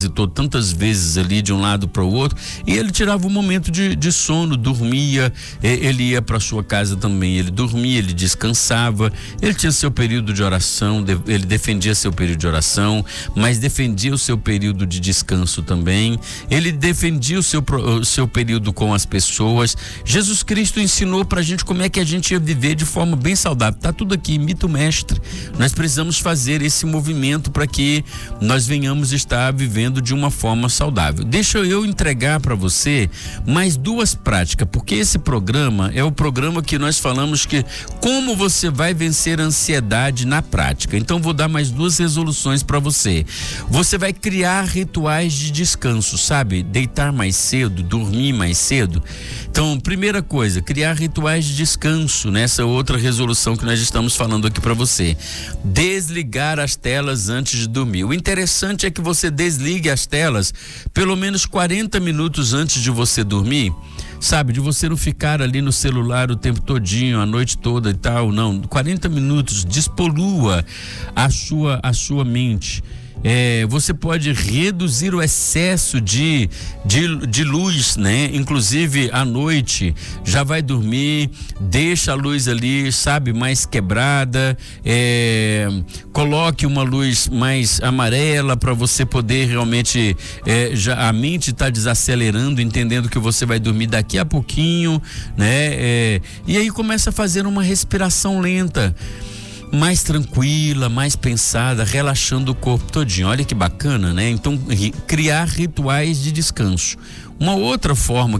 visitou tantas vezes ali de um lado para o outro, e ele tirava um momento de sono, dormia, ele ia para sua casa também, ele dormia, ele descansava, ele tinha seu período de oração, ele defendia seu período de oração, mas defendia o seu período de descanso também, ele defendia o seu período com as pessoas. Jesus Cristo ensinou pra gente como é que a gente ia viver de forma bem saudável. Tá tudo aqui, imita o mestre. Nós precisamos fazer esse movimento para que nós venhamos estar vivendo de uma forma saudável. Deixa eu entregar para você mais duas práticas, porque esse programa é o programa que nós falamos que como você vai vencer a ansiedade na prática. Então vou dar mais duas resoluções para você. Você vai criar rituais de descanso, sabe? Deitar mais cedo, dormir mais cedo. Então, primeira coisa, criar rituais de descanso, nessa outra resolução que nós estamos falando aqui para você. Desligar as telas antes de dormir. O interessante é que você desligue as telas pelo menos 40 minutos antes de você dormir, sabe? De você não ficar ali no celular o tempo todinho, a noite toda e tal, não. 40 minutos, despolua a sua mente. Você pode reduzir o excesso de luz, né? Inclusive à noite, já vai dormir, deixa a luz ali, sabe, mais quebrada, coloque uma luz mais amarela para você poder realmente, já a mente está desacelerando, entendendo que você vai dormir daqui a pouquinho, né? E aí começa a fazer uma respiração lenta, mais tranquila, mais pensada, relaxando o corpo todinho. Olha que bacana, né? Então, criar rituais de descanso. Uma outra forma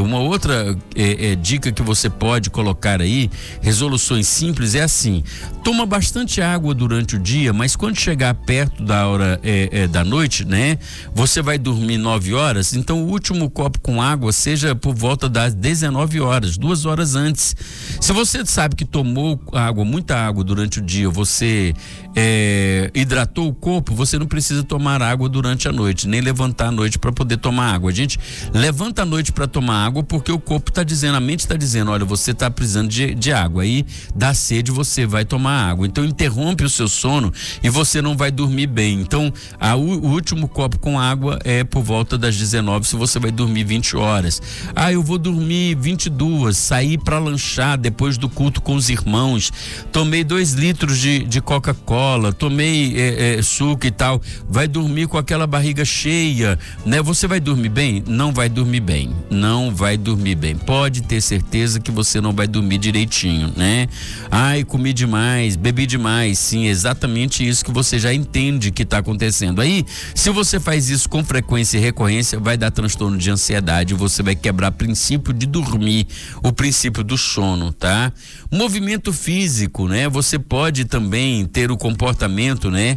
dica que você pode colocar aí, resoluções simples, é assim: toma bastante água durante o dia, mas quando chegar perto da hora da noite, né? Você vai dormir 9 horas, então o último copo com água seja por volta das 19 horas, 2 horas antes. Se você sabe que tomou muita água durante o dia, você hidratou o corpo, você não precisa tomar água durante a noite, nem levantar à noite para poder tomar água. A gente levanta à noite para tomar água porque o corpo está dizendo, a mente está dizendo, olha, você está precisando de água. Aí dá sede, você vai tomar água. Então interrompe o seu sono e você não vai dormir bem. Então o último copo com água é por volta das 19, se você vai dormir 20 horas. Eu vou dormir 22, saí para lanchar depois do culto com os irmãos, tomei 2 litros de Coca-Cola, tomei suco e tal, vai dormir com aquela barriga cheia, né? Você vai dormir bem? Não vai dormir bem, não vai dormir bem. Pode ter certeza que você não vai dormir direitinho, né? Comi demais, bebi demais. Sim, exatamente isso que você já entende que está acontecendo. Aí, se você faz isso com frequência e recorrência, vai dar transtorno de ansiedade, você vai quebrar o princípio de dormir, o princípio do sono, tá? Movimento físico, né? Você pode também ter o comportamento, né?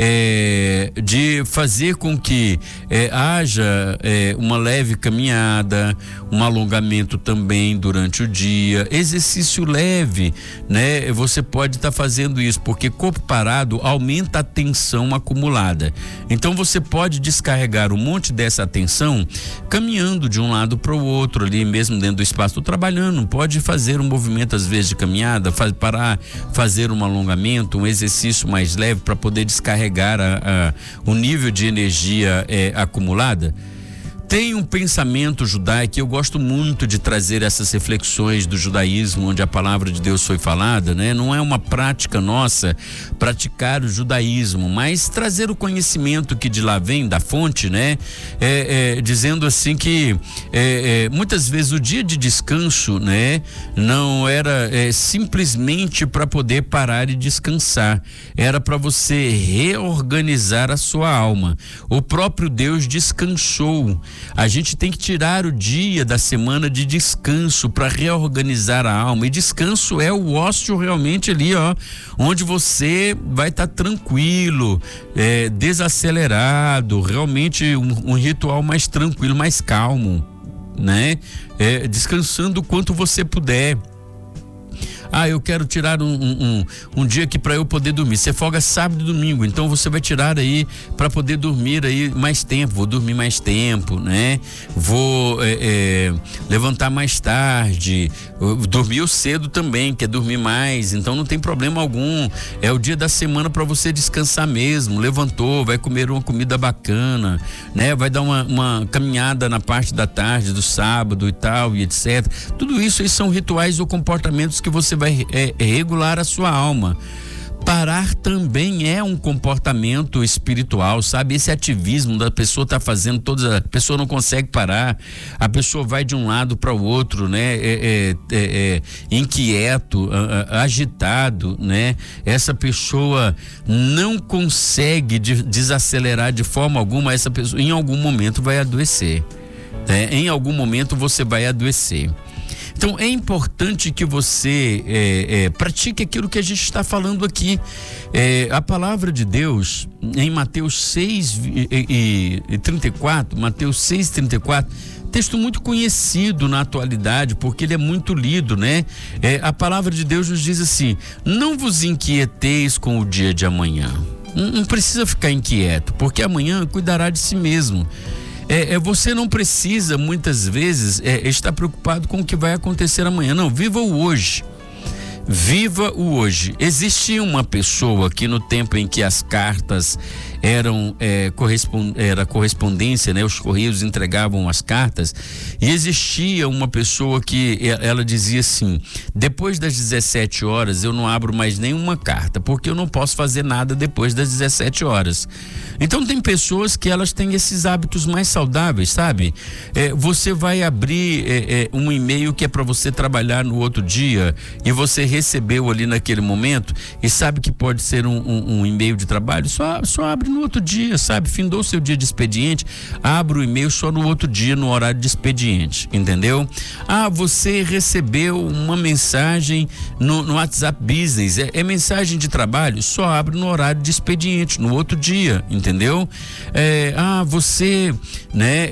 De fazer com que haja uma leve caminhada, um alongamento também durante o dia, exercício leve, né? Você pode estar fazendo isso, porque corpo parado aumenta a tensão acumulada. Então você pode descarregar um monte dessa tensão caminhando de um lado para o outro ali, mesmo dentro do espaço. Estou trabalhando, pode fazer um movimento às vezes de caminhada, parar, fazer um alongamento, um exercício mais leve para poder descarregar o nível de energia acumulada. Tem um pensamento judaico, eu gosto muito de trazer essas reflexões do judaísmo, onde a palavra de Deus foi falada, né? Não é uma prática nossa praticar o judaísmo, mas trazer o conhecimento que de lá vem, da fonte, né? Dizendo assim que muitas vezes o dia de descanso, né? Não era simplesmente para poder parar e descansar, era para você reorganizar a sua alma. O próprio Deus descansou. A gente tem que tirar o dia da semana de descanso para reorganizar a alma. E descanso é o ócio realmente ali, onde você vai estar tranquilo, desacelerado, realmente um ritual mais tranquilo, mais calmo, né? Descansando o quanto você puder. eu quero tirar um dia aqui para eu poder dormir. Você folga sábado e domingo, então você vai tirar aí para poder dormir aí mais tempo. Vou dormir mais tempo, né? Vou levantar mais tarde, dormir cedo também, quer dormir mais, então não tem problema algum. É o dia da semana para você descansar mesmo. Levantou, vai comer uma comida bacana, né? Vai dar uma caminhada na parte da tarde do sábado e tal, e etc. Tudo isso aí são rituais ou comportamentos que você vai regular a sua alma. Parar também é um comportamento espiritual, sabe? Esse ativismo da pessoa tá fazendo a pessoa não consegue parar, a pessoa vai de um lado para o outro, né? Inquieto, agitado, né? Essa pessoa não consegue desacelerar de forma alguma. Essa pessoa em algum momento vai adoecer, né? Em algum momento você vai adoecer. Então é importante que você pratique aquilo que a gente está falando aqui. A palavra de Deus em Mateus 6:34, Mateus 6:34, texto muito conhecido na atualidade, porque ele é muito lido, né? A palavra de Deus nos diz assim: não vos inquieteis com o dia de amanhã. Não precisa ficar inquieto, porque amanhã cuidará de si mesmo. Você não precisa muitas vezes estar preocupado com o que vai acontecer amanhã. Não, viva o hoje. Viva o hoje. Existia uma pessoa que no tempo em que as cartas era correspondência, né? Os correios entregavam as cartas, e existia uma pessoa que ela dizia assim: depois das 17 horas eu não abro mais nenhuma carta, porque eu não posso fazer nada depois das 17 horas. Então tem pessoas que elas têm esses hábitos mais saudáveis, sabe? Você vai abrir um e-mail que é para você trabalhar no outro dia, e você recebeu ali naquele momento, e sabe que pode ser um e-mail de trabalho, só abre no outro dia, sabe? Findou o seu dia de expediente, abre o e-mail só no outro dia, no horário de expediente, entendeu? Você recebeu uma mensagem no WhatsApp Business, é mensagem de trabalho, só abre no horário de expediente, no outro dia, entendeu? Você, né?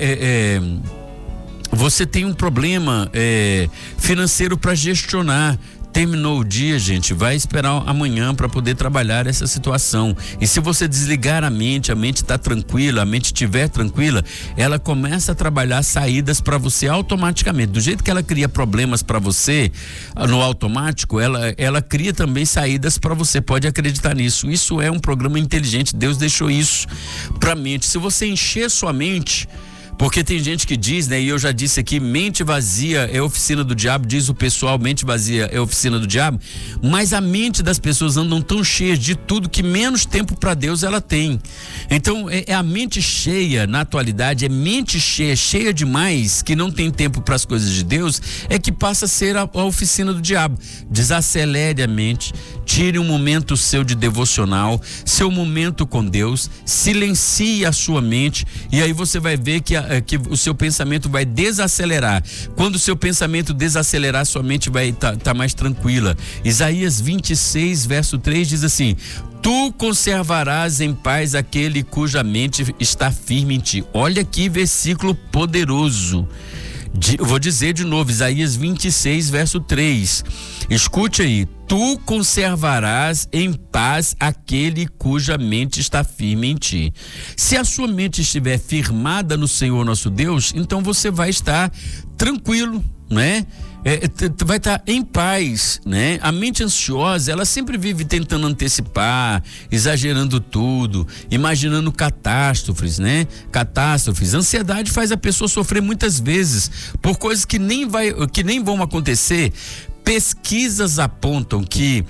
Você tem um problema financeiro para gestionar. Terminou o dia, gente, vai esperar amanhã para poder trabalhar essa situação. E se você desligar a mente está tranquila, a mente estiver tranquila, ela começa a trabalhar saídas para você automaticamente. Do jeito que ela cria problemas para você no automático, ela cria também saídas para você. Pode acreditar nisso. Isso é um programa inteligente. Deus deixou isso para a mente. Se você encher sua mente, porque tem gente que diz, né, e eu já disse aqui, mente vazia é oficina do diabo, diz o pessoal, mente vazia é oficina do diabo, mas a mente das pessoas andam tão cheias de tudo que menos tempo para Deus ela tem. Então é a mente cheia, na atualidade, é mente cheia demais, que não tem tempo para as coisas de Deus, é que passa a ser a oficina do diabo. Desacelere a mente, tire um momento seu de devocional, seu momento com Deus, silencie a sua mente, e aí você vai ver que o seu pensamento vai desacelerar. Quando o seu pensamento desacelerar, sua mente vai tá mais tranquila. Isaías 26, verso 3 diz assim: tu conservarás em paz aquele cuja mente está firme em ti. Olha que versículo poderoso. Eu vou dizer de novo, Isaías 26, verso 3. Escute aí: tu conservarás em paz aquele cuja mente está firme em ti. Se a sua mente estiver firmada no Senhor nosso Deus, então você vai estar tranquilo, né? Vai estar em paz, né? A mente ansiosa, ela sempre vive tentando antecipar, exagerando tudo, imaginando catástrofes, né? Catástrofes. Ansiedade faz a pessoa sofrer muitas vezes por coisas que nem vão acontecer. Pesquisas apontam que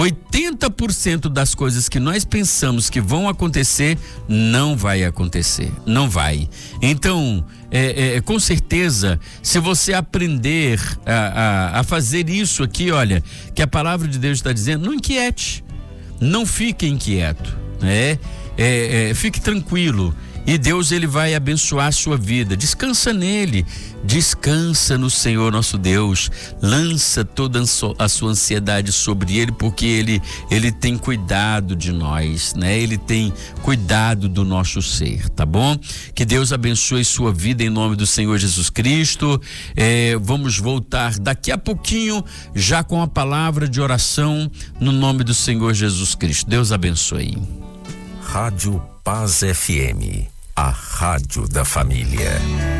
80% das coisas que nós pensamos que vão acontecer, não vai acontecer, não vai. Então, com certeza, se você aprender a fazer isso aqui, olha, que a palavra de Deus está dizendo, não inquiete, não fique inquieto, né? Fique tranquilo. e Deus ele vai abençoar a sua vida. Descansa nele, descansa no Senhor nosso Deus, lança toda a sua ansiedade sobre ele, porque ele tem cuidado de nós, né? Ele tem cuidado do nosso ser, tá bom? Que Deus abençoe sua vida em nome do Senhor Jesus Cristo. Vamos voltar daqui a pouquinho já com a palavra de oração no nome do Senhor Jesus Cristo. Deus abençoe. Rádio Paz FM, a rádio da família.